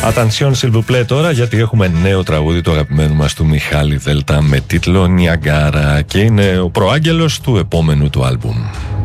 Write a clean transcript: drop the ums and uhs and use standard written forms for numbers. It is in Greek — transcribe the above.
Attention s'il vous plaît τώρα, γιατί έχουμε νέο τραγούδι του αγαπημένου μας του Μιχάλη Δέλτα με τίτλο Νιαγκάρα και είναι ο προάγγελος του επόμενου του άλμπουμ.